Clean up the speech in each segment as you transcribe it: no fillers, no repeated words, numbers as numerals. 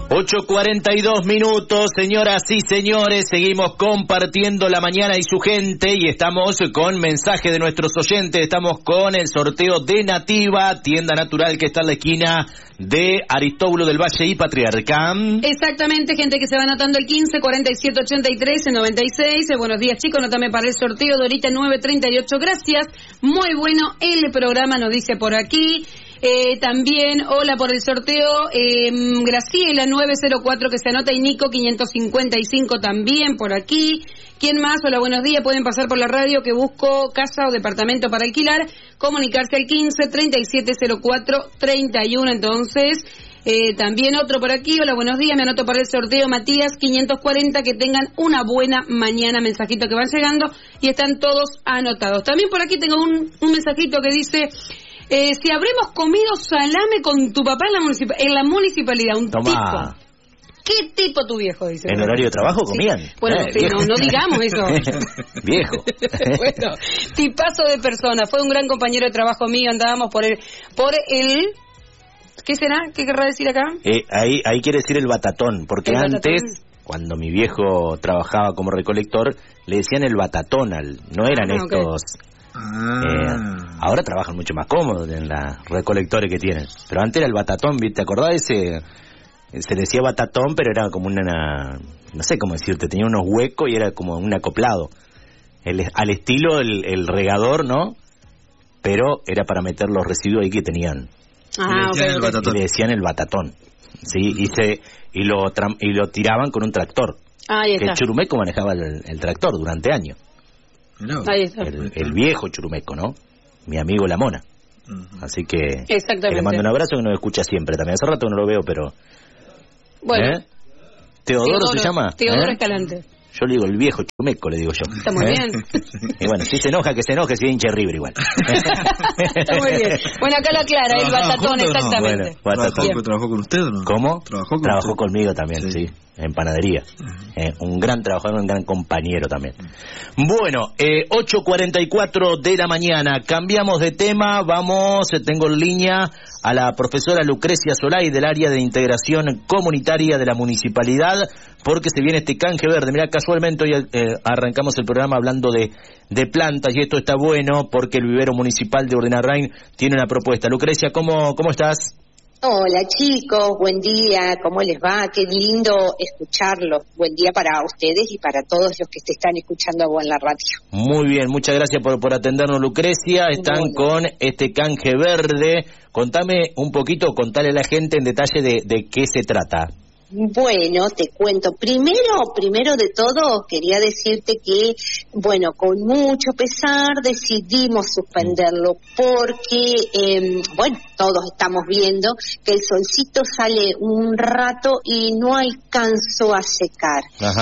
8:42, señoras y señores, seguimos compartiendo la mañana y su gente, y estamos con mensajes de nuestros oyentes, estamos con el sorteo de Nativa, tienda natural que está en la esquina de Aristóbulo del Valle y Patriarca. Exactamente, gente que se va anotando el 15 47 83 96. Buenos días, chicos, anótame para el sorteo, Dorita 938, gracias. Muy bueno el programa, nos dice por aquí. También, hola por el sorteo, Graciela 904 que se anota, y Nico 555 también por aquí. ¿Quién más? Hola, buenos días, pueden pasar por la radio que busco casa o departamento para alquilar, comunicarse al 15 37 04 31. Entonces, también otro por aquí, hola, buenos días, me anoto para el sorteo, Matías 540, que tengan una buena mañana, mensajito que van llegando y están todos anotados. También por aquí tengo un mensajito que dice... si habremos comido salame con tu papá en la municipalidad, un Tomá. tipo. ¿Qué tipo tu viejo? Dice. ¿En horario de trabajo comían? Sí. Bueno, no digamos eso. Viejo. Bueno, tipazo de persona. Fue un gran compañero de trabajo mío. Andábamos por el... ¿Qué será? ¿Qué querrá decir acá? Ahí quiere decir el batatón, porque ¿El antes, batatón? cuando mi viejo trabajaba como recolector, le decían el batatón, no eran estos... Okay. Ahora trabajan mucho más cómodos en la recolectores que tienen, pero antes era el batatón, ¿te acordás? Se decía batatón, pero era como no sé cómo decirte, tenía unos huecos y era como un acoplado, al estilo el regador, ¿no? Pero era para meter los residuos ahí que tenían. Okay. Le decían el batatón, sí, y lo tiraban con un tractor. Ahí está. Que el Churumeco manejaba el tractor durante años. Ahí está. El viejo Churumeco, ¿no? Mi amigo La Mona. Así que exactamente. le mando un abrazo, que nos escucha siempre también. Hace rato no lo veo, pero... Bueno. ¿Teodoro se llama? Teodoro Escalante. Yo le digo el viejo Churumeco, le digo yo. Está muy bien. Y bueno, si se enoja, que se enoje, si es hincha de River igual. Está muy bien. Bueno, acá lo aclara, el batatón, exactamente. Bueno, batatón. ¿Trabajó con usted o no? ¿Cómo? Trabajó conmigo también, sí. En panadería. Un gran trabajador, un gran compañero también. Bueno, 8:44 de la mañana. Cambiamos de tema. Vamos, tengo en línea a la profesora Lucrecia Solay del área de integración comunitaria de la municipalidad, porque se viene este canje verde. Mirá, casualmente hoy arrancamos el programa hablando de plantas, y esto está bueno porque el vivero municipal de Urdenarrain tiene una propuesta. Lucrecia, ¿cómo estás? Hola chicos, buen día, ¿cómo les va? Qué lindo escucharlos. Buen día para ustedes y para todos los que te están escuchando a vos en la radio. Muy bien, muchas gracias por atendernos, Lucrecia. Están con este canje verde. Contame un poquito, contale a la gente en detalle de qué se trata. Bueno, te cuento. Primero de todo, quería decirte que, bueno, con mucho pesar decidimos suspenderlo porque, bueno, todos estamos viendo que el solcito sale un rato y no alcanzó a secar.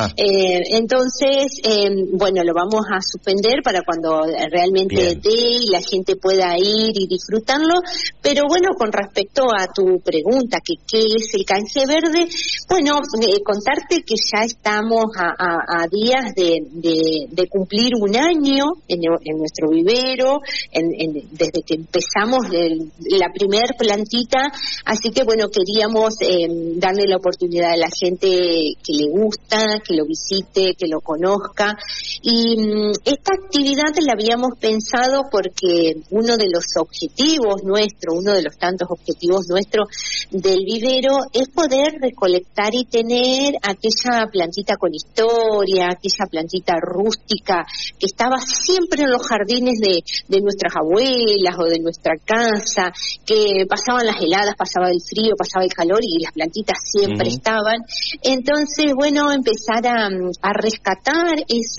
Entonces, bueno, lo vamos a suspender para cuando realmente dé y la gente pueda ir y disfrutarlo. Pero bueno, con respecto a tu pregunta, que qué es el canje verde, bueno, contarte que ya estamos a días de cumplir un año en nuestro vivero, desde que empezamos la primer plantita, así que bueno, queríamos darle la oportunidad a la gente que le gusta, que lo visite, que lo conozca, y esta actividad la habíamos pensado porque uno de los objetivos nuestros, uno de los tantos objetivos nuestros del vivero es poder recolectar y tener aquella plantita con historia, aquella plantita rústica que estaba siempre en los jardines de nuestras abuelas o de nuestra casa, que pasaban las heladas, pasaba el frío, pasaba el calor y las plantitas siempre estaban. Entonces, bueno, empezar a rescatar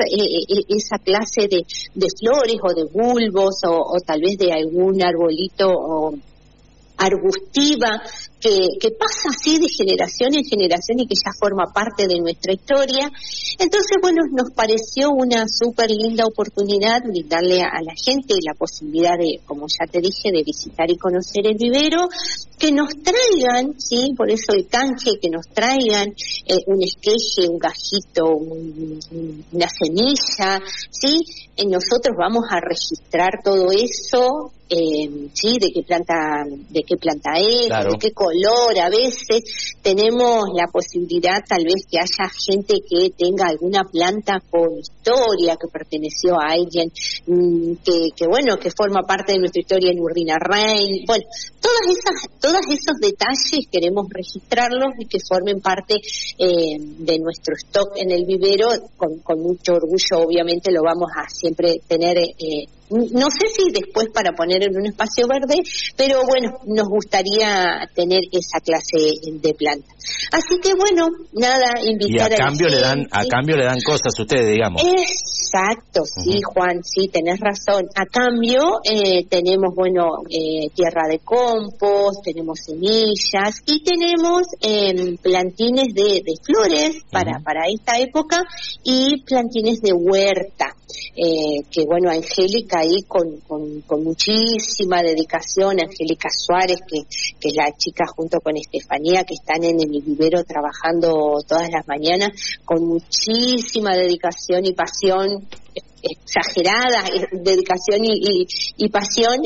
esa clase de flores o de bulbos o tal vez de algún arbolito o arbustiva que pasa así de generación en generación y que ya forma parte de nuestra historia. Entonces, bueno, nos pareció una súper linda oportunidad brindarle a la gente la posibilidad de, como ya te dije, de visitar y conocer el vivero, que nos traigan, ¿sí? Por eso el canje, que nos traigan un esqueje, un gajito, una semilla, ¿sí? Nosotros vamos a registrar todo eso sí, de qué planta es, claro, de qué color. A veces tenemos la posibilidad tal vez que haya gente que tenga alguna planta con historia, que perteneció a alguien que bueno, que forma parte de nuestra historia en Urdinarrain. Bueno, todos esos detalles queremos registrarlos y que formen parte de nuestro stock en el vivero. Con mucho orgullo, obviamente, lo vamos a siempre tener, no sé si después para poner en un espacio verde, pero bueno, nos gustaría tener esa clase de planta. Así que bueno, nada, invitar a cambio a cambio le dan cosas a ustedes, digamos. Exacto, sí, Juan, sí, tenés razón. A cambio tenemos, bueno, tierra de compost, tenemos semillas y tenemos plantines de flores para esta época y plantines de huerta. Que bueno, Angélica ahí con muchísima dedicación, Angélica Suárez, que es la chica junto con Estefanía, que están en el vivero trabajando todas las mañanas, con muchísima dedicación y pasión, exagerada dedicación y pasión,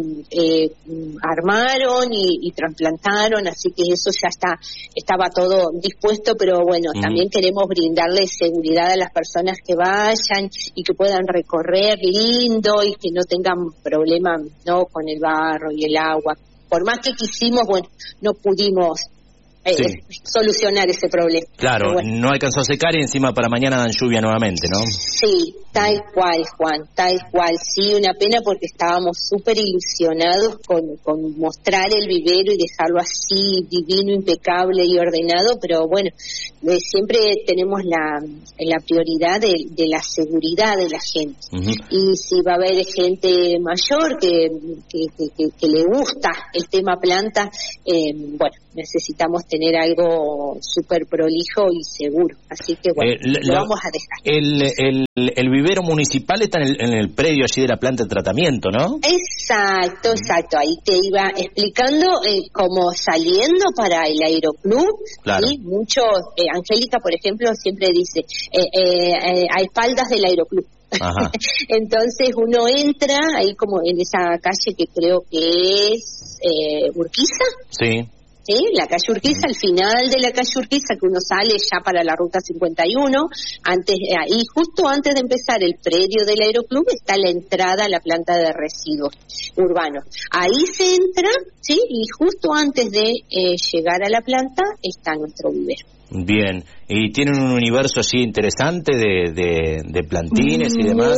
armaron y trasplantaron, así que eso ya estaba todo dispuesto, pero bueno, también queremos brindarle seguridad a las personas que vayan y que puedan recorrer lindo y que no tengan problema, ¿no?, con el barro y el agua. Por más que quisimos, bueno, no pudimos solucionar ese problema. Claro, bueno, no alcanzó a secar y encima para mañana dan lluvia nuevamente, ¿no? Sí, tal cual, Juan, tal cual. Sí, una pena porque estábamos súper ilusionados con mostrar el vivero y dejarlo así divino, impecable y ordenado, pero bueno, siempre tenemos la prioridad de la seguridad de la gente. Y si va a haber gente mayor que le gusta el tema planta, bueno, necesitamos tener algo súper prolijo y seguro, así que bueno, lo vamos a dejar. El vivero municipal está en el predio allí de la planta de tratamiento, ¿no? Exacto, ahí te iba explicando, como saliendo para el aeroclub, claro. ¿sí? Muchos, Angélica, por ejemplo, siempre dice, a espaldas del aeroclub. Ajá. Entonces uno entra ahí como en esa calle que creo que es Urquiza. Sí. ¿Sí? La calle Urquiza, al final de la calle Urquiza, que uno sale ya para la ruta 51, ahí justo antes de empezar el predio del aeroclub está la entrada a la planta de residuos urbanos. Ahí se entra, ¿sí? Y justo antes de llegar a la planta está nuestro vivero. Bien, y tienen un universo así interesante de plantines y demás.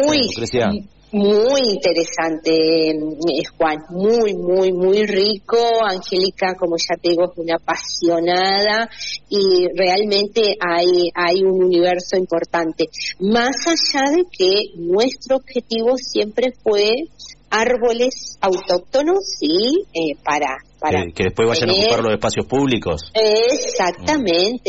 Muy interesante, Juan, muy rico. Angélica, como ya te digo, es una apasionada y realmente hay un universo importante. Más allá de que nuestro objetivo siempre fue árboles autóctonos, sí, para que después vayan a ocupar los espacios públicos. Exactamente,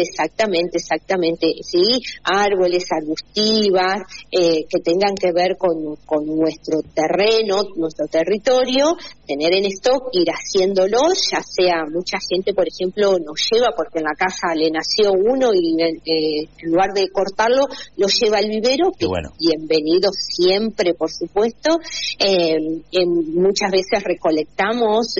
sí, árboles arbustivas que tengan que ver con nuestro terreno, nuestro territorio, tener en stock, ir haciéndolos, ya sea mucha gente, por ejemplo, nos lleva porque en la casa le nació uno y en lugar de cortarlo, lo lleva al vivero, que bueno. Bienvenido siempre, por supuesto. Muchas veces recolectamos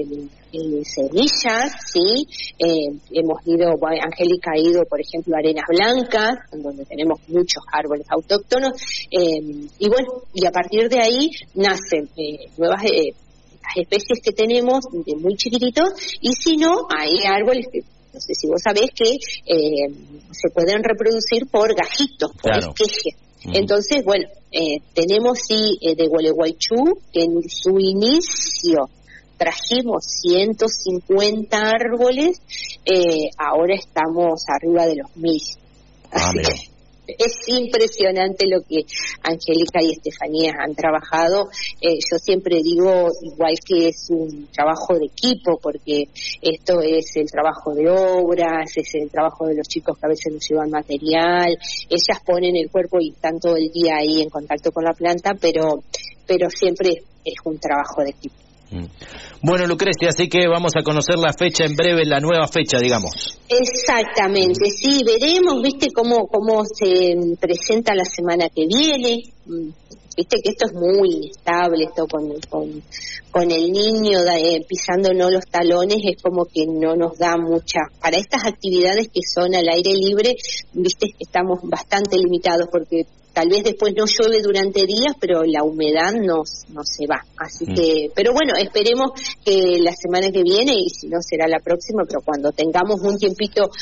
semillas, sí, Angélica ha ido, por ejemplo, a Arenas Blancas, donde tenemos muchos árboles autóctonos, y bueno, y a partir de ahí nacen nuevas especies que tenemos de muy chiquititos, y si no, hay árboles que, no sé si vos sabés, que se pueden reproducir por gajitos, por esqueje. Entonces, bueno, tenemos de Gualeguaychú, que en su inicio trajimos 150 árboles, ahora estamos arriba de los 1000. Así que es impresionante lo que Angélica y Estefanía han trabajado. Yo siempre digo, igual que es un trabajo de equipo, porque esto es el trabajo de obras, es el trabajo de los chicos que a veces nos llevan material. Ellas ponen el cuerpo y están todo el día ahí en contacto con la planta, pero siempre es un trabajo de equipo. Bueno, Lucrecia, así que vamos a conocer la fecha en breve, la nueva fecha, digamos. Exactamente, sí, veremos, viste, cómo se presenta la semana que viene, viste que esto es muy inestable, esto con el niño pisándonos los talones, es como que no nos da mucha, para estas actividades que son al aire libre, viste, estamos bastante limitados porque tal vez después no llueve durante días, pero la humedad no se va. Así que, pero bueno, esperemos que la semana que viene, y si no será la próxima, pero cuando tengamos un tiempito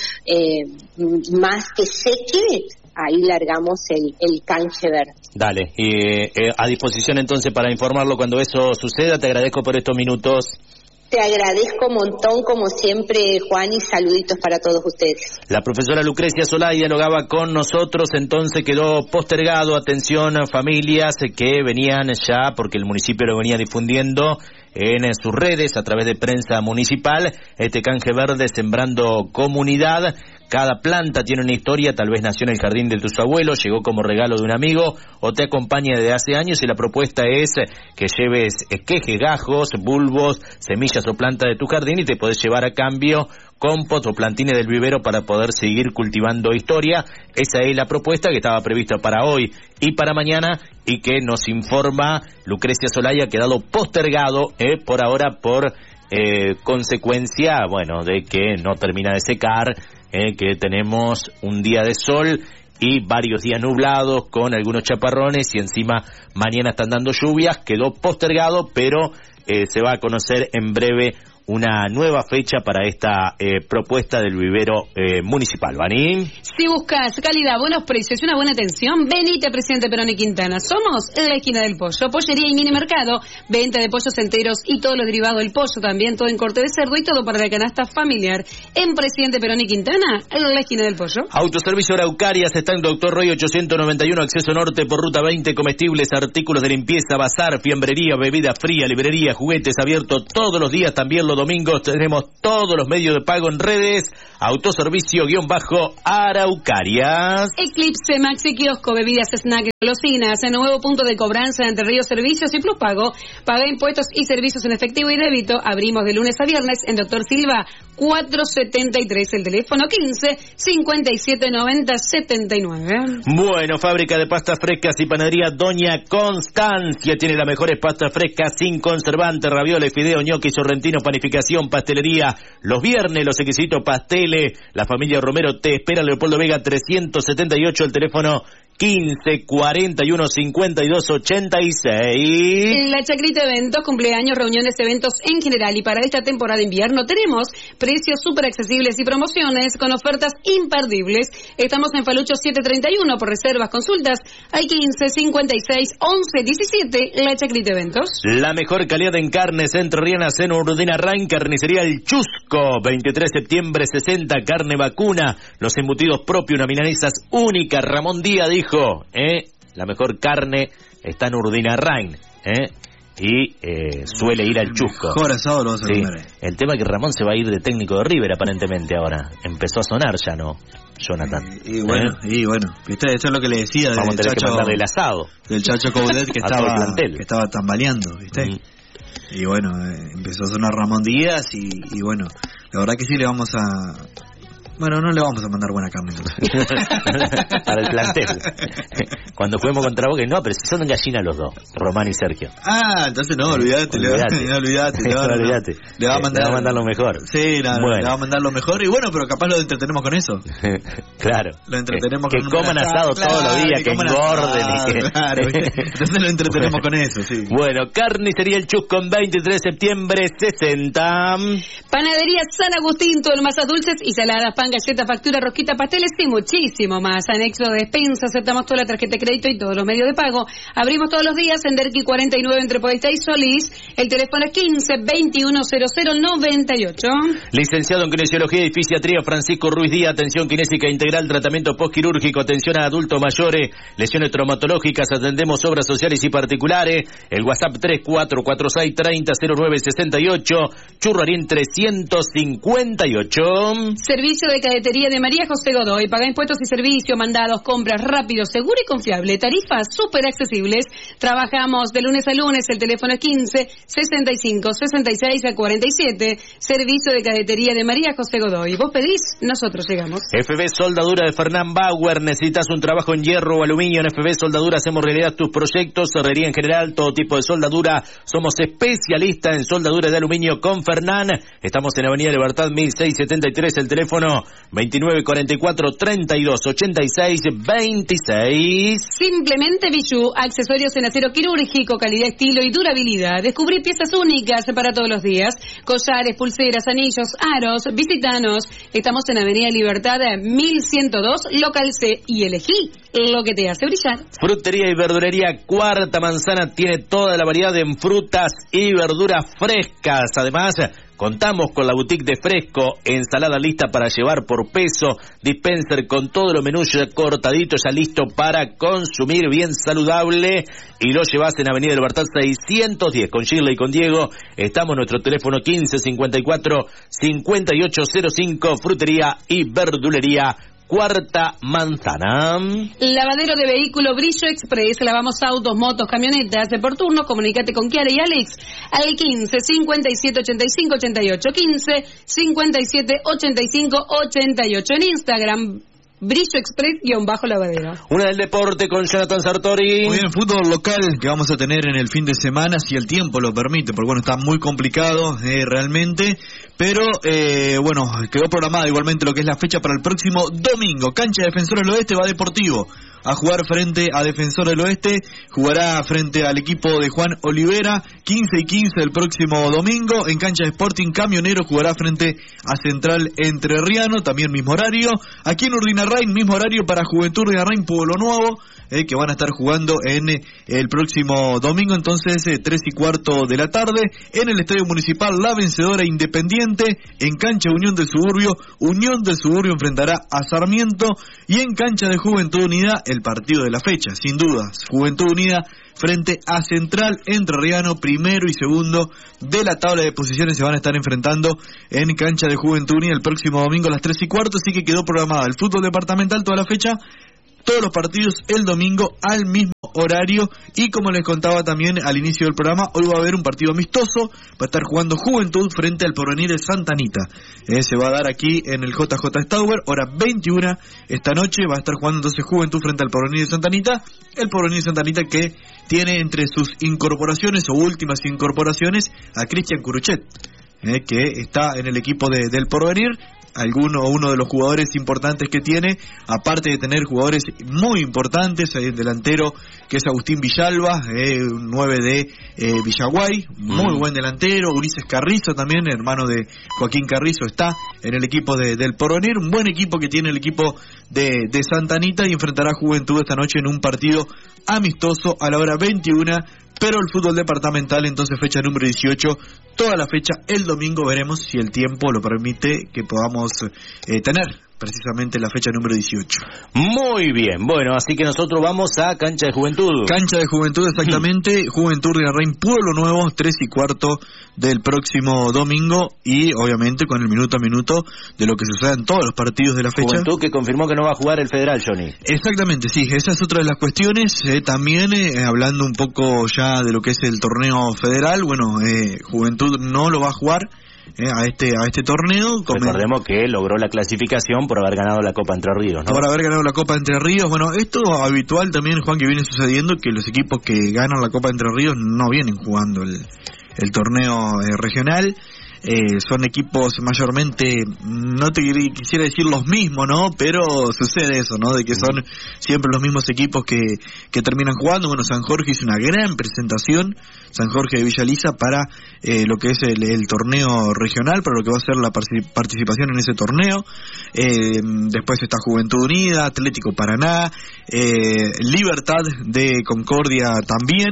más que seque, ahí largamos el canje verde. Dale, a disposición entonces para informarlo cuando eso suceda. Te agradezco por estos minutos. Te agradezco un montón, como siempre, Juan, y saluditos para todos ustedes. La profesora Lucrecia Solá dialogaba con nosotros, entonces quedó postergado, atención a familias que venían ya, porque el municipio lo venía difundiendo en sus redes a través de prensa municipal, este canje verde Sembrando Comunidad. Cada planta tiene una historia, tal vez nació en el jardín de tus abuelos, llegó como regalo de un amigo o te acompaña desde hace años, y la propuesta es que lleves esquejes, gajos, bulbos, semillas o plantas de tu jardín, y te podés llevar a cambio compost o plantines del vivero para poder seguir cultivando historia. Esa es la propuesta que estaba prevista para hoy y para mañana, y que nos informa Lucrecia Solá, ha quedado postergado por ahora por consecuencia, bueno, de que no termina de secar, que tenemos un día de sol y varios días nublados con algunos chaparrones, y encima mañana están dando lluvias. Quedó postergado, pero se va a conocer en breve una nueva fecha para esta propuesta del vivero municipal. ¿Vani? Si buscas calidad, buenos precios y una buena atención, venite a Presidente Perón y Quintana. Somos la esquina del pollo, pollería y mini mercado, venta de pollos enteros y todos los derivados del pollo, también todo en corte de cerdo y todo para la canasta familiar. En Presidente Perón y Quintana, en la esquina del pollo. Autoservicio Araucarias está en Doctor Roy 891, acceso norte por ruta 20, comestibles, artículos de limpieza, bazar, fiambrería, bebida fría, librería, juguetes, abierto todos los días, también los domingos. Tenemos todos los medios de pago en redes. Autoservicio-Araucarias. Eclipse Maxi Kiosco, bebidas, snacks, golosinas, en nuevo punto de cobranza Entre Ríos Servicios y Plus Pago. Paga impuestos y servicios en efectivo y débito. Abrimos de lunes a viernes en Doctor Silva 473, el teléfono 15-5790-79. Bueno, fábrica de pastas frescas y panadería Doña Constancia tiene las mejores pastas frescas sin conservantes, ravioles, fideos, ñoquis, sorrentinos, panificación, pastelería. Los viernes, los exquisitos pasteles. La familia Romero te espera, Leopoldo Vega 378, el teléfono 15-41-52-86. La Chacrita Eventos, cumpleaños, reuniones, eventos en general, y para esta temporada de invierno tenemos precios súper accesibles y promociones con ofertas imperdibles. Estamos en Falucho 731, por reservas, consultas al 15-56-11-17, La Chacrita Eventos. La mejor calidad en carnes entrerrianas en Urdinarrain, carnicería El Chusco, 23 de septiembre 60, carne vacuna, los embutidos propios, una milanesas única. Ramón Díaz dijo, la mejor carne está en Urdinarrain, y suele ir al Chusco. Mejor asado lo vas a sí. comer. El tema es que Ramón se va a ir de técnico de River aparentemente ahora. Empezó a sonar ya, ¿no, Jonathan? Y bueno, ¿viste? Eso es lo que le decía Vamos a tener que mandarle el asado del Chacho Coudet que estaba tambaleando, ¿viste? Y bueno, empezó a sonar Ramón Díaz y bueno, la verdad que sí le vamos a... Bueno, no le vamos a mandar buena carne para el plantel. Cuando juguemos contra Boca, no, pero si son gallinas los dos, Román y Sergio. Entonces no, olvídate. Le va a mandar lo mejor. Sí, le va a mandar lo mejor, y bueno, pero capaz lo entretenemos con eso. Claro. Lo entretenemos que coman asado todos los días, que engorden. Claro, entonces lo entretenemos con eso, sí. Bueno, carnicería El Chusco, 23 de septiembre 60. Panadería San Agustín, todo el masas dulces y saladas, pan, galletas, factura, rosquita, pasteles y muchísimo más. Anexo de despensa, aceptamos toda la tarjeta de crédito y todos los medios de pago. Abrimos todos los días en Derqui 49 entre Podestá y Solís. El teléfono es 15-2100-98. Licenciado en Kinesiología y Fisiatría Francisco Ruiz Díaz, atención kinésica integral, tratamiento postquirúrgico, atención a adultos mayores, lesiones traumatológicas, atendemos obras sociales y particulares. El WhatsApp 3446300968, Churrarín 358. Servicio de de Cadetería de María José Godoy. Paga impuestos y servicios, mandados, compras rápido, seguro y confiable. Tarifas súper accesibles. Trabajamos de lunes a lunes. El teléfono es 15 65 66 47. Servicio de Cadetería de María José Godoy. Vos pedís, nosotros llegamos. FB Soldadura de Fernán Bauer. ¿Necesitas un trabajo en hierro o aluminio? En FB Soldadura hacemos realidad tus proyectos. Herrería en general, todo tipo de soldadura. Somos especialistas en soldadura de aluminio con Fernán. Estamos en Avenida Libertad 1673. El teléfono 2944 32 86 26. Simplemente Bijou, accesorios en acero quirúrgico, calidad, estilo y durabilidad. Descubrí piezas únicas para todos los días. Collares, pulseras, anillos, aros. Visítanos. Estamos en Avenida Libertad 1102, local C, y elegí lo que te hace brillar. Frutería y verdulería Cuarta Manzana tiene toda la variedad en frutas y verduras frescas. Además, contamos con la boutique de fresco, ensalada lista para llevar por peso, dispenser con todo lo menú ya cortadito, ya listo para consumir, bien saludable, y lo llevas en Avenida Libertad 610 con Shirley y con Diego. Estamos en nuestro teléfono 15 54 58 05, frutería y verdulería Cuarta Manzana. Lavadero de vehículo Brillo Express. Lavamos autos, motos, camionetas. De por turno, comunícate con Kiara y Alex al 15 57 85 88. 15 57 85 88. En Instagram, Brillo Express-lavadero. Una del deporte con Jonathan Sartori. Muy bien, fútbol local que vamos a tener en el fin de semana, si el tiempo lo permite, porque bueno, está muy complicado realmente. Pero, bueno, quedó programada igualmente lo que es la fecha para el próximo domingo. Cancha Defensor del Oeste va Deportivo a jugar frente a Defensor del Oeste. Jugará frente al equipo de Juan Olivera, 15 y 15 el próximo domingo. En Cancha de Sporting, Camionero jugará frente a Central Entrerriano, también mismo horario. Aquí en Urdinarrain, mismo horario para Juventud Urdinarrain, Pueblo Nuevo, que van a estar jugando en el próximo domingo, entonces 3:15 de la tarde. En el Estadio Municipal, la vencedora Independiente. En Cancha Unión del Suburbio enfrentará a Sarmiento. Y en Cancha de Juventud Unida, el partido de la fecha, sin dudas, Juventud Unida frente a Central Entrerriano, primero y segundo de la tabla de posiciones, se van a estar enfrentando en Cancha de Juventud Unida el próximo domingo a las 3:15, así que quedó programada el fútbol departamental toda la fecha, todos los partidos el domingo al mismo horario. Y como les contaba también al inicio del programa, hoy va a haber un partido amistoso, va a estar jugando Juventud frente al Porvenir de Santa Anita, se va a dar aquí en el JJ Stauber, hora 21 esta noche, va a estar jugando entonces Juventud frente al Porvenir de Santa Anita, el Porvenir de Santa Anita que tiene entre sus incorporaciones o últimas incorporaciones a Cristian Curuchet, que está en el equipo del Porvenir. Uno de los jugadores importantes que tiene, aparte de tener jugadores muy importantes, hay el delantero que es Agustín Villalba, un 9 de Villaguay, muy buen delantero. Ulises Carrizo también, hermano de Joaquín Carrizo, está en el equipo del Porvenir, un buen equipo que tiene el equipo de Santa Anita, y enfrentará a Juventud esta noche en un partido amistoso a la hora 21. Pero el fútbol departamental, entonces fecha número 18, toda la fecha el domingo, veremos si el tiempo lo permite que podamos tener precisamente la fecha número 18. Muy bien, bueno, así que nosotros vamos a Cancha de Juventud. Cancha de Juventud, exactamente, Juventud de Urdinarrain, Pueblo Nuevo, 3:15 del próximo domingo, y obviamente con el minuto a minuto de lo que suceda en todos los partidos de la fecha. Juventud que confirmó que no va a jugar el Federal, Johnny. Exactamente, sí, esa es otra de las cuestiones, también hablando un poco ya de lo que es el torneo federal, bueno, Juventud no lo va a jugar a este torneo. Recordemos que logró la clasificación por haber ganado la Copa Entre Ríos, ¿no? Por haber ganado la Copa Entre Ríos. Bueno, esto habitual también, Juan, que viene sucediendo, que los equipos que ganan la Copa Entre Ríos no vienen jugando el torneo regional. Son equipos mayormente, no te quisiera decir los mismos, ¿no? Pero sucede eso, ¿no? De que son siempre los mismos equipos que terminan jugando. Bueno, San Jorge hizo una gran presentación, San Jorge de Villa Lisa, para lo que es el torneo regional, para lo que va a ser la participación en ese torneo. Después está Juventud Unida, Atlético Paraná, Libertad de Concordia también,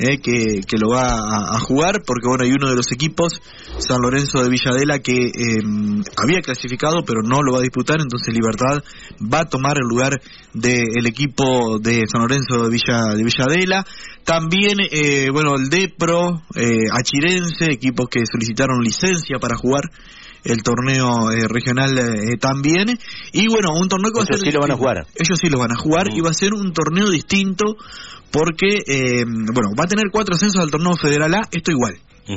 que lo va a jugar, porque bueno, hay uno de los equipos, San Lorenzo de Villadela, que había clasificado pero no lo va a disputar, entonces Libertad va a tomar el lugar del equipo de San Lorenzo de Villadela. También, bueno, el Depro, Achirense, equipos que solicitaron licencia para jugar el torneo regional también. Y bueno, un torneo que va a ser... Ellos sí lo van a jugar. Ellos sí lo van a jugar y va a ser un torneo distinto porque, bueno, va a tener 4 ascensos al torneo federal A, esto igual.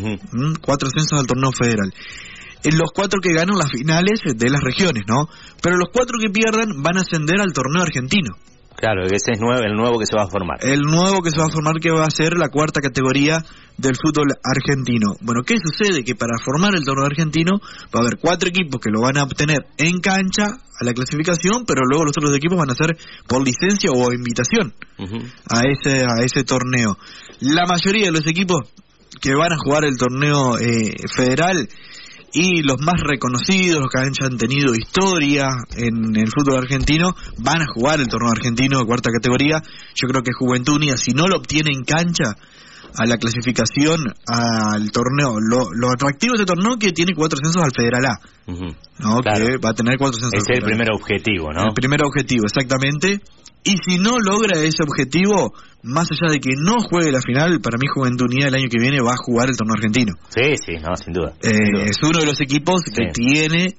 4 ascensos al torneo federal. Los 4 que ganan las finales de las regiones, ¿no? Pero los 4 que pierdan van a ascender al torneo argentino. Claro, ese es el nuevo que se va a formar. El nuevo que se va a formar, que va a ser la 4ª categoría del fútbol argentino. Bueno, ¿qué sucede? Que para formar el torneo argentino va a haber 4 equipos que lo van a obtener en cancha a la clasificación, pero luego los otros equipos van a ser por licencia o invitación a ese torneo. La mayoría de los equipos que van a jugar el torneo federal y los más reconocidos, los que hayan tenido historia en el fútbol argentino, van a jugar el torneo argentino de 4ª categoría. Yo creo que Juventud Unida, si no lo obtiene en cancha a la clasificación al torneo, lo atractivo de este torneo es que tiene 4 ascensos al Federal A, ¿no? Claro. Que va a tener 4 ascensos. Ese es el primer objetivo, ¿no? El primer objetivo, exactamente. Y si no logra ese objetivo, más allá de que no juegue la final, para mí Juventud Unida el año que viene va a jugar el torneo argentino. Sí, no, sin duda. Es uno de los equipos que tiene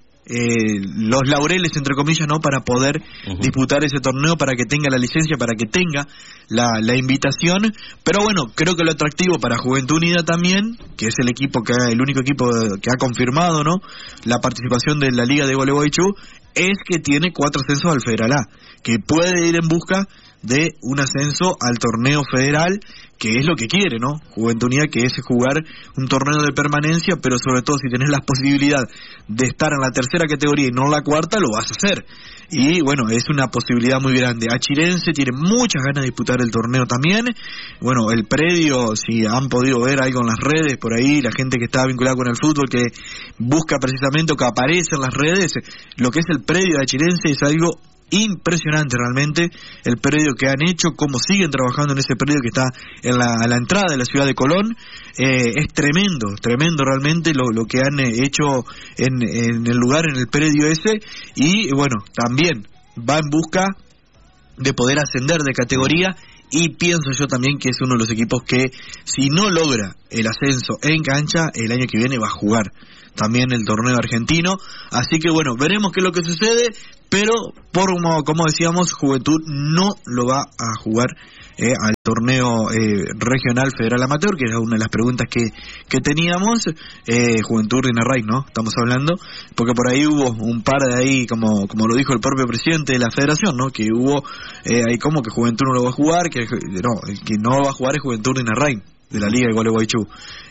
los laureles, entre comillas, no, para poder disputar ese torneo, para que tenga la licencia, para que tenga la invitación. Pero bueno, creo que lo atractivo para Juventud Unida también, que es el único equipo que ha confirmado, ¿no?, la participación de la Liga de Gualeguaychú, es que tiene 4 ascensos al Federal A, que puede ir en busca de un ascenso al torneo federal, que es lo que quiere, ¿no? Juventud Unida, que es jugar un torneo de permanencia, pero sobre todo si tenés la posibilidad de estar en la 3ª categoría y no en la 4ª, lo vas a hacer. Y bueno, es una posibilidad muy grande. Achirense tiene muchas ganas de disputar el torneo también. Bueno, el predio, si han podido ver algo en las redes por ahí, la gente que está vinculada con el fútbol, que busca precisamente o que aparece en las redes, lo que es el predio de Achirense es algo impresionante realmente, el predio que han hecho, cómo siguen trabajando en ese predio que está a la entrada de la ciudad de Colón. Es tremendo realmente lo que han hecho en el lugar, en el predio ese. Y bueno, también va en busca de poder ascender de categoría, y pienso yo también que es uno de los equipos que, si no logra el ascenso en cancha, el año que viene va a jugar también el torneo argentino. Así que bueno, veremos qué es lo que sucede, pero como decíamos, Juventud no lo va a jugar al torneo regional federal amateur, que era una de las preguntas que teníamos. Juventud Rinarray, ¿no? Estamos hablando, porque por ahí hubo un par de ahí, como lo dijo el propio presidente de la federación, ¿no?, que hubo ahí como que Juventud no lo va a jugar, que no, el que no lo va a jugar es Juventud Rinarray, de la Liga de Gualeguaychú,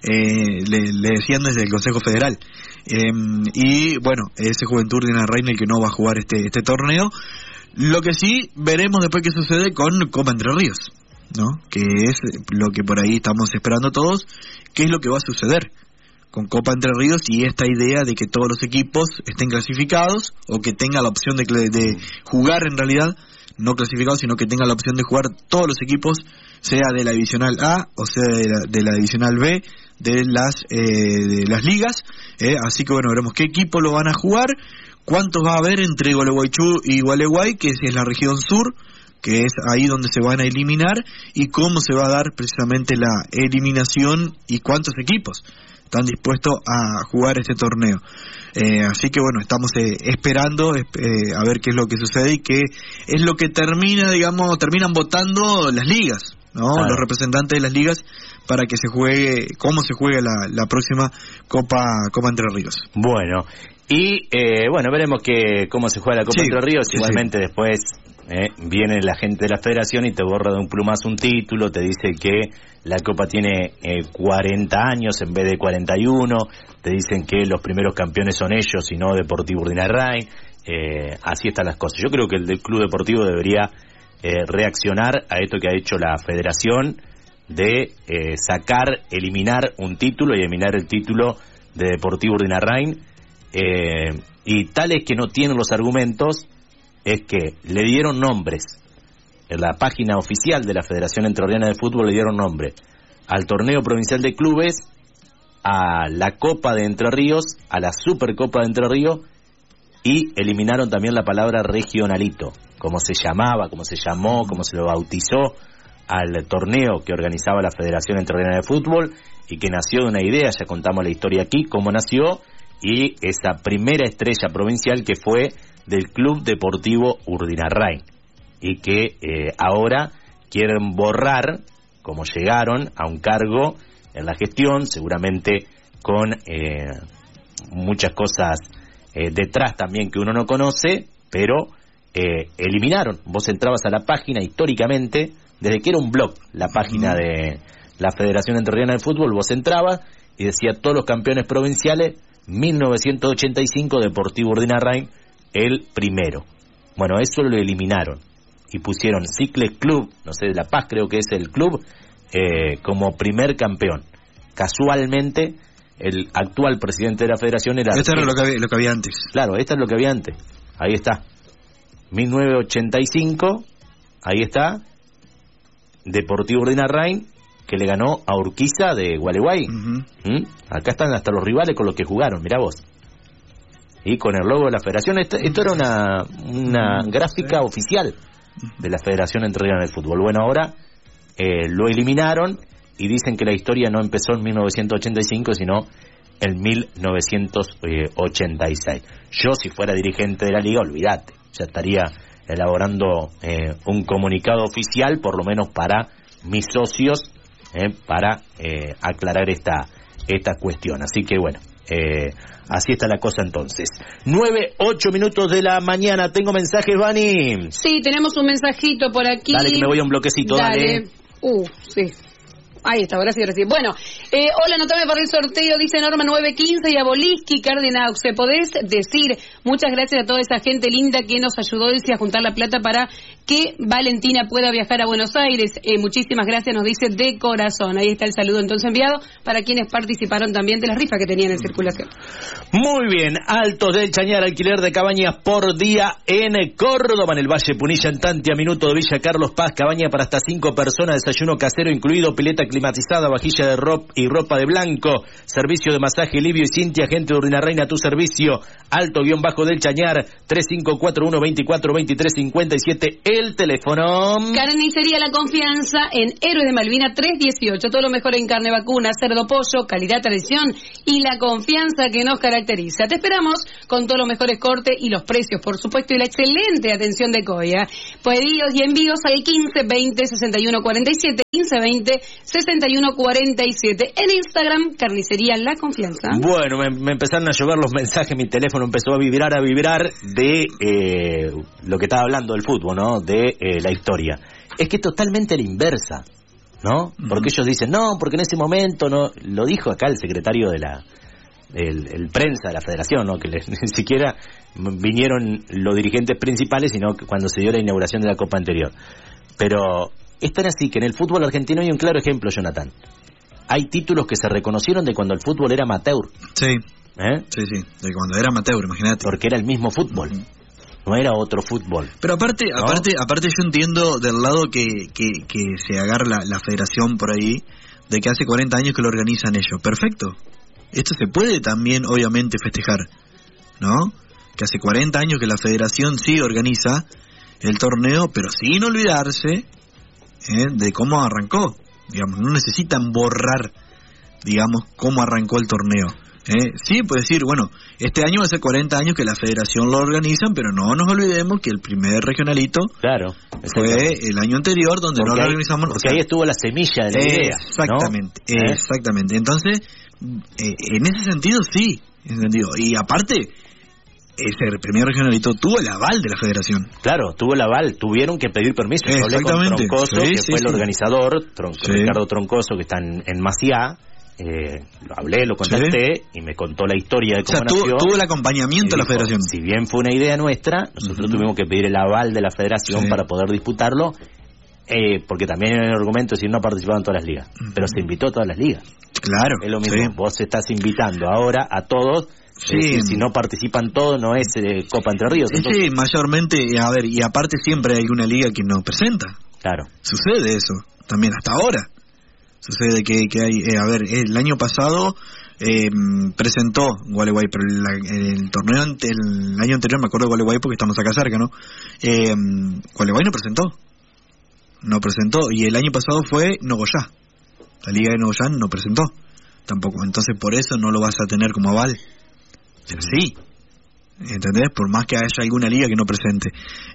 le decían desde el Consejo Federal. Y bueno, ese Juventud de Reina el que no va a jugar este torneo. Lo que sí veremos después qué sucede con Copa Entre Ríos, ¿no?, que es lo que por ahí estamos esperando todos, qué es lo que va a suceder con Copa Entre Ríos, y esta idea de que todos los equipos estén clasificados, o que tengan la opción de jugar, en realidad no clasificados, sino que tengan la opción de jugar todos los equipos, sea de la divisional A o sea de la divisional B de las ligas. Así que bueno, veremos qué equipo lo van a jugar, cuántos va a haber entre Gualeguaychú y Gualeguay, que es la región sur, que es ahí donde se van a eliminar, y cómo se va a dar precisamente la eliminación y cuántos equipos están dispuestos a jugar este torneo. Así que bueno, estamos esperando a ver qué es lo que sucede y qué es lo que terminan votando las ligas, ¿no? Claro. Los representantes de las ligas, para que se juegue, cómo se juega la próxima Copa Entre Ríos. Bueno, y bueno, veremos cómo se juega la Copa Entre Ríos. Igualmente después viene la gente de la federación y te borra de un plumazo un título, te dice que la Copa tiene 40 años en vez de 41, te dicen que los primeros campeones son ellos y no Deportivo Urdinarrain. Así están las cosas. Yo creo que el del Club Deportivo debería reaccionar a esto que ha hecho la federación de eliminar un título y eliminar el título de Deportivo Urdinarrain, y tales que no tienen los argumentos, es que le dieron nombres en la página oficial de la Federación Entrerriana de Fútbol, le dieron nombre al Torneo Provincial de Clubes, a la Copa de Entre Ríos, a la Supercopa de Entre Ríos, y eliminaron también la palabra regionalito, como se llamaba, como se llamó, como se lo bautizó al torneo que organizaba la Federación Entrerriana de Fútbol, y que nació de una idea. Ya contamos la historia aquí, cómo nació, y esa primera estrella provincial que fue del Club Deportivo Urdinarrain, y que ahora quieren borrar, como llegaron a un cargo en la gestión, seguramente con muchas cosas detrás también que uno no conoce, pero eliminaron. Vos entrabas a la página históricamente, desde que era un blog, la página de la Federación Entrerriana de Fútbol, vos entrabas y decía todos los campeones provinciales, 1985 Deportivo Urdinarrain, el primero. Bueno, eso lo eliminaron y pusieron Cicles Club, no sé, de La Paz creo que es el club, como primer campeón. Casualmente, el actual presidente de la federación era... Esto era lo que había antes. Claro, esto es lo que había antes. Ahí está. 1985, ahí está. Deportivo Urdinarrain, que le ganó a Urquiza de Gualeguay. Acá están hasta los rivales con los que jugaron, mirá vos. Y con el logo de la federación. Esto era una gráfica oficial de la Federación Entrerriana de Fútbol. Bueno, ahora lo eliminaron y dicen que la historia no empezó en 1985, sino en 1986. Yo, si fuera dirigente de la liga, olvídate, ya estaría elaborando un comunicado oficial, por lo menos para mis socios, para aclarar esta cuestión. Así que bueno, así está la cosa entonces. 9:08 minutos de la mañana. ¿Tengo mensajes, Vani? Sí, tenemos un mensajito por aquí. Dale, que me voy a un bloquecito, dale. Sí. Ahí está, ahora sí. Bueno, hola, anotame para el sorteo, dice Norma 915 y a Boliski, Cardinaux. ¿Podés decir muchas gracias a toda esa gente linda que nos ayudó, dice, a juntar la plata para que Valentina pueda viajar a Buenos Aires? Muchísimas gracias, nos dice de corazón. Ahí está el saludo entonces enviado para quienes participaron también de la rifa que tenían en circulación. Muy bien, Altos del Chañar, alquiler de cabañas por día en Córdoba, en el Valle Punilla, en Tantia, minuto de Villa Carlos Paz, cabaña para hasta 5 personas, desayuno casero incluido, pileta climatizada, vajilla de ropa de blanco, servicio de masaje Livio y Cintia, gente de Urdinarrain a tu servicio, Alto-Bajo del Chañar, 3541-242357, el teléfono. Carnicería La Confianza en Héroes de Malvina 318, todo lo mejor en carne vacuna, cerdo, pollo, calidad, tradición y la confianza que nos caracteriza. Te esperamos con todos los mejores cortes y los precios, por supuesto, y la excelente atención de Coya. Pedidos y envíos al 1520-6147, 1520-6147. En Instagram, Carnicería La Confianza. Bueno, me empezaron a llover los mensajes, mi teléfono empezó a vibrar de lo que estaba hablando del fútbol, ¿no? De la historia. Es que totalmente la inversa, ¿no? Porque ellos dicen, no, porque en ese momento no, lo dijo acá el secretario de el prensa de la federación, ¿no? Que ni siquiera vinieron los dirigentes principales, sino que cuando se dio la inauguración de la Copa anterior. Pero es tan así que en el fútbol argentino hay un claro ejemplo, Jonathan. Hay títulos que se reconocieron de cuando el fútbol era amateur. Sí. Sí, de cuando era amateur, imagínate. Porque era el mismo fútbol. No era otro fútbol. Pero aparte yo entiendo del lado que se agarra la federación por ahí, de que hace 40 años que lo organizan ellos. Perfecto. Esto se puede también, obviamente, festejar, ¿no? Que hace 40 años que la federación sí organiza el torneo, pero sin olvidarse de cómo arrancó. Digamos, no necesitan borrar, digamos, cómo arrancó el torneo. Sí, puede decir, bueno, este año hace 40 años que la federación lo organizan, pero no nos olvidemos que el primer regionalito fue el año anterior, donde no lo organizamos. Porque ahí estuvo la semilla de la idea. Exactamente, ¿no? Exactamente. Entonces, en ese sentido, sí. Y aparte, ese primer regionalito tuvo el aval de la federación. Claro, tuvo el aval, tuvieron que pedir permiso. Yo hablé con Troncoso, que fue el organizador, Ricardo Troncoso, que está en Maciá. Lo hablé, lo contacté y me contó la historia de cómo nació. Tuvo el acompañamiento de la federación. Si bien fue una idea nuestra, nosotros tuvimos que pedir el aval de la federación para poder disputarlo, porque también en el argumento es decir, no participaban todas las ligas, pero se invitó a todas las ligas. Claro. Es lo mismo, vos estás invitando ahora a todos. Sí. Si no participan todos, no es Copa Entre Ríos. Entonces... Sí, mayormente, a ver, y aparte siempre hay una liga que no presenta. Claro. Sucede eso, también hasta ahora. Sucede que hay, el año pasado presentó Gualeguay, pero el torneo, el año anterior, me acuerdo de Gualeguay porque estamos acá cerca, ¿no? Gualeguay no presentó, y el año pasado fue Nogoyá. La liga de Nogoyá no presentó tampoco, entonces por eso no lo vas a tener como aval. Sí. ¿Entendés? Por más que haya alguna liga que no presente.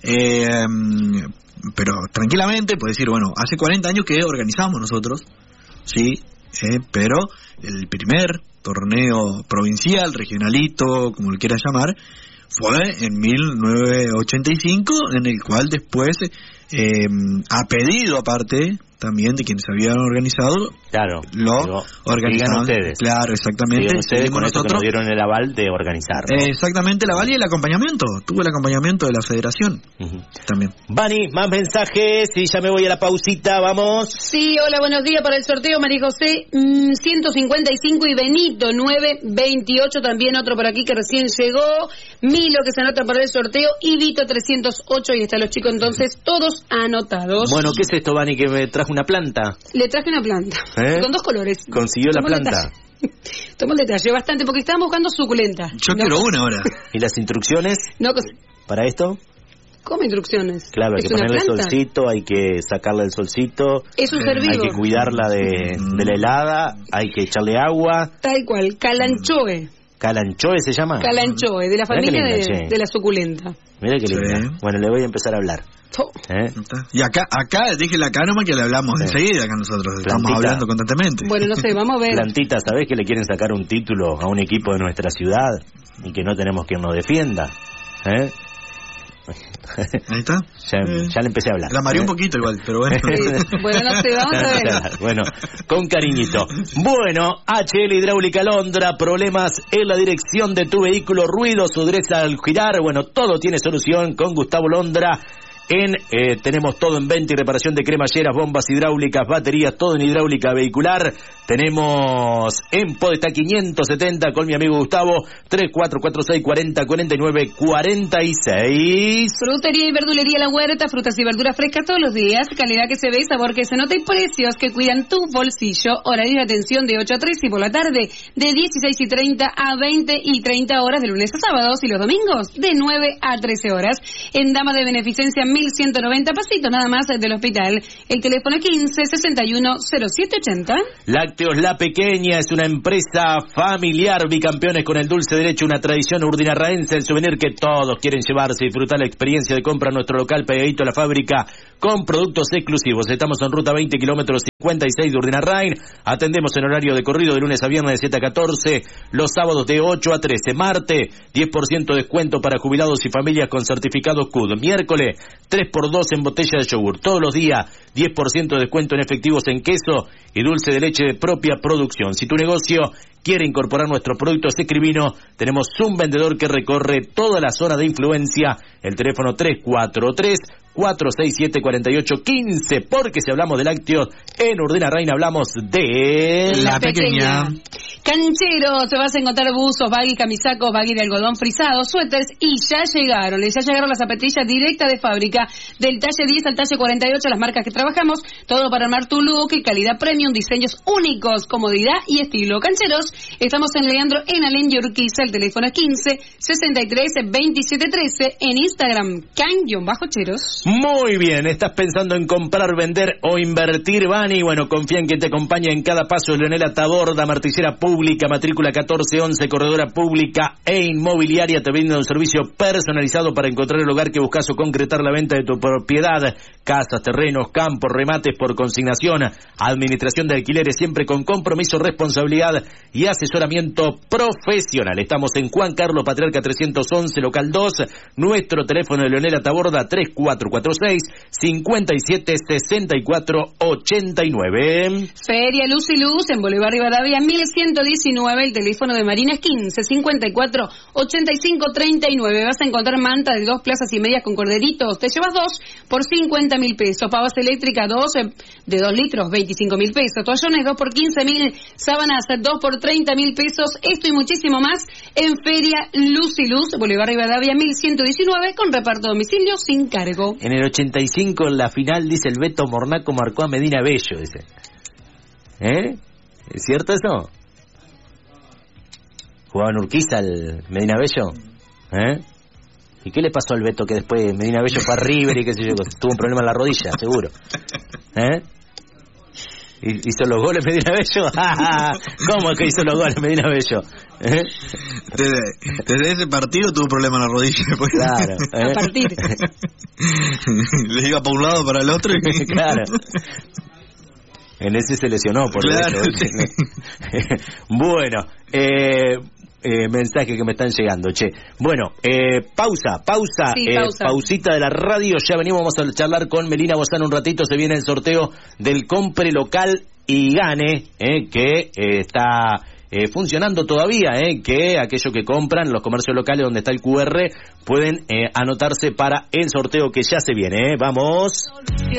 Pero tranquilamente puedes decir, bueno, hace 40 años que organizamos nosotros, sí, pero el primer torneo provincial, regionalito, como lo quieras llamar, fue en 1985, en el cual después, a pedido aparte también de quienes habían organizado, claro, lo organizaron ustedes. Claro, exactamente. Digan ustedes con nosotros, esto que nos dieron el aval de organizar, ¿no? Exactamente, el aval y el acompañamiento. Tuve el acompañamiento de la federación también. Vani, más mensajes y ya me voy a la pausita, vamos. Sí, hola, buenos días para el sorteo, María José 155 y Benito 928, también otro por aquí que recién llegó, Milo que se anota para el sorteo y Vito 308, y están los chicos entonces todos anotados. Bueno, ¿qué es esto, Vani, que me trajo una planta? Le traje una planta, con 2 colores. ¿Consiguió la planta? Tomó el detalle bastante porque estábamos buscando suculenta. Yo quiero una ahora. ¿Y las instrucciones no, para esto? ¿Cómo instrucciones? Claro, hay que ponerle solcito, hay que sacarle el solcito. Es un ser vivo. Hay que cuidarla de la helada, hay que echarle agua. Tal cual, calanchoe. ¿Calanchoe se llama? Calanchoe, de la familia de la suculenta. Mira qué linda. Sí. Bueno, le voy a empezar a hablar. Y acá déjela acá nomás que le hablamos enseguida acá nosotros. Plantita. Estamos hablando constantemente. Bueno, no sé, vamos a ver. Plantita, ¿sabés que le quieren sacar un título a un equipo de nuestra ciudad y que no tenemos quien nos defienda? Ahí está. Ya le empecé a hablar. La mareé un poquito igual, pero bueno. Bueno, no sé, vamos a ver. Bueno, con cariñito. Bueno, HL Hidráulica Londra, problemas en la dirección de tu vehículo, ruido, dureza al girar, bueno, todo tiene solución con Gustavo Londra. Tenemos todo en venta y reparación de cremalleras, bombas hidráulicas, baterías, todo en hidráulica vehicular. Tenemos en Podestá 570 con mi amigo Gustavo, 3446404946. Frutería y verdulería La Huerta, frutas y verduras frescas todos los días, calidad que se ve, sabor que se nota y precios que cuidan tu bolsillo. Horario de atención de 8 a 3 y por la tarde de 16:30 a 20:30 horas de lunes a sábados, y los domingos de 9 a 13 horas. En Dama de Beneficencia 1190, pasito nada más del hospital. El teléfono 15610780. Lácteos La Pequeña es una empresa familiar, bicampeones con el dulce derecho, una tradición urdinarraense, el souvenir que todos quieren llevarse y disfrutar la experiencia de compra en nuestro local pegadito a la fábrica con productos exclusivos. Estamos en ruta 20 kilómetros 56 de Urdinarrain. Atendemos en horario de corrido de lunes a viernes de 7 a 14, los sábados de 8 a 13. Martes, 10% descuento para jubilados y familias con certificado CUD. Miércoles, 3x2 en botella de yogur. Todos los días, 10% de descuento en efectivos en queso y dulce de leche de propia producción. Si tu negocio quiere incorporar nuestros productos, escribinos. Tenemos un vendedor que recorre toda la zona de influencia. El teléfono 343-467-4815. Porque si hablamos de lácteos en Urdinarrain, hablamos de La Pequeña. Cancheros, te vas a encontrar buzos, baggy, camisacos, baggy de algodón frisado, suéteres, y ya llegaron las zapatillas directas de fábrica, del talle 10 al talle 48, las marcas que trabajamos, todo para armar tu look y calidad premium, diseños únicos, comodidad y estilo. Cancheros, estamos en Leandro, en Alén y Urquiza, el teléfono es 15-63-2713, en Instagram, can-cheros. Muy bien, ¿estás pensando en comprar, vender o invertir, Vani? Bueno, confía en quien te acompaña en cada paso. Leonela Taborda, martillera pública, matrícula 1411, corredora pública e inmobiliaria, te brinda un servicio personalizado para encontrar el hogar que buscas o concretar la venta de tu propiedad. Casas, terrenos, campos, remates por consignación, administración de alquileres, siempre con compromiso, responsabilidad y asesoramiento profesional. Estamos en Juan Carlos Patriarca 311, local 2. Nuestro teléfono de Leonela Taborda, 3446-576489. Feria Luz y Luz en Bolívar Rivadavia 1119, el teléfono de Marina es 15-54-85-39. Vas a encontrar manta de 2 plazas y medias con corderitos, te llevas 2 por 50.000 pesos, pavas eléctricas 2 de 2 litros, 25.000 pesos, toallones 2 por 15.000, sábanas 2 por 30.000 pesos, esto y muchísimo más en Feria Luz y Luz, Bolívar Rivadavia 1119, con reparto a domicilio sin cargo. En el 85, en la final, dice el Beto Mornaco marcó a Medina Bello, dice. ¿Es cierto eso? ¿Jugaba en Urquiza el Medina Bello? ¿Y qué le pasó al Beto que después Medina Bello fue a River y qué sé yo? Tuvo un problema en la rodilla, seguro. ¿Hizo los goles Medina Bello? ¿Cómo es que hizo los goles Medina Bello? Desde ese partido tuvo problema en la rodilla. Pues. Claro. A partir. Le iba para un lado, para el otro. Y... Claro. En ese se lesionó, por claro, eso. Sí. Bueno, mensajes que me están llegando, che. Bueno, pausa. Sí, pausa. Pausita de la radio. Ya venimos, vamos a charlar con Melina Bozano un ratito. Se viene el sorteo del Compre Local y Gane, que está funcionando todavía, que aquellos que compran los comercios locales donde está el QR pueden anotarse para el sorteo que ya se viene. Vamos.